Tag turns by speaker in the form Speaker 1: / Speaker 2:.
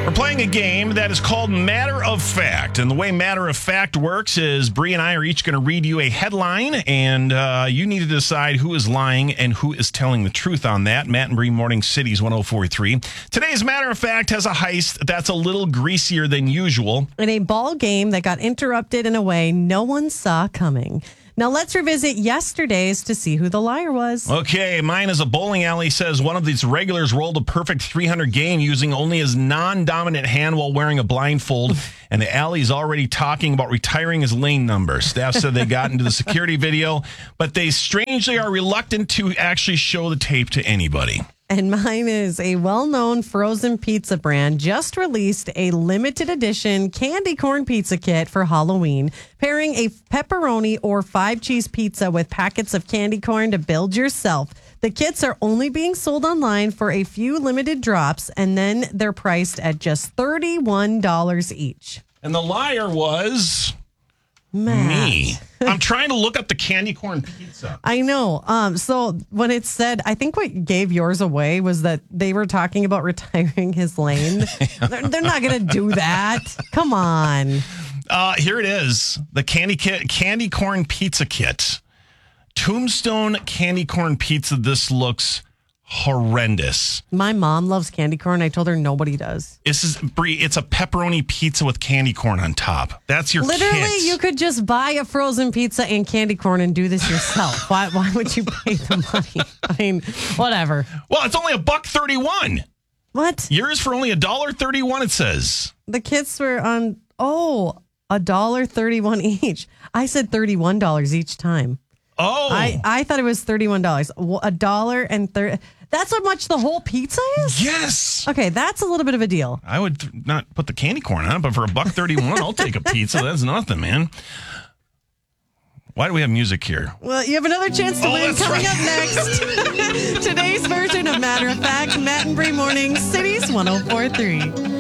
Speaker 1: We're playing a game that is called Matter of Fact. And the way Matter of Fact works is Bree and I are each going to read you a headline, and you need to decide who is lying and who is telling the truth on that. Matt and Bree, Morning Cities 104.3. Today's Matter of Fact has a heist that's a little greasier than usual.
Speaker 2: In a ball game that got interrupted in a way no one saw coming. Now let's revisit yesterday's to see who the liar was.
Speaker 1: Okay, mine is a bowling alley says one of these regulars rolled a perfect 300 game using only his non-dominant hand while wearing a blindfold, and the alley's already talking about retiring his lane number. Staff said they got into the security video, but they strangely are reluctant to actually show the tape to anybody.
Speaker 2: And mine is a well-known frozen pizza brand just released a limited edition candy corn pizza kit for Halloween, pairing a pepperoni or 5-cheese pizza with packets of candy corn to build yourself. The kits are only being sold online for a few limited drops, and then they're priced at just $31 each.
Speaker 1: And the liar was...
Speaker 2: Matt.
Speaker 1: Me. I'm trying to look up the candy corn pizza.
Speaker 2: I know. So when it said, I think what gave yours away was that they were talking about retiring his lane. They're not going to do that. Come on.
Speaker 1: Here it is. The candy corn pizza kit. Tombstone candy corn pizza. This looks horrendous.
Speaker 2: My mom loves candy corn. I told her nobody does.
Speaker 1: This is Brie. It's a pepperoni pizza with candy corn on top. That's your
Speaker 2: Literally,
Speaker 1: kit.
Speaker 2: you could just buy a frozen pizza and candy corn and do this yourself. Why would you pay the money? I mean, whatever.
Speaker 1: Well, it's only $1.31.
Speaker 2: What?
Speaker 1: Yours for only $1.31. It says
Speaker 2: The kits were on $1.31 each. I said $31 each time.
Speaker 1: Oh,
Speaker 2: I thought it was $31. $1.30. That's how much the whole pizza is?
Speaker 1: yes.
Speaker 2: Okay, that's a little bit of a deal.
Speaker 1: I would not put the candy corn on it, but for $1.31, I'll take a pizza. That's nothing, man. Why do we have music here?
Speaker 2: Well, you have another chance to win
Speaker 1: that's
Speaker 2: coming
Speaker 1: right.
Speaker 2: up next. Today's version of Matter of Fact, Matt and Bree Morning, Cities 104.3.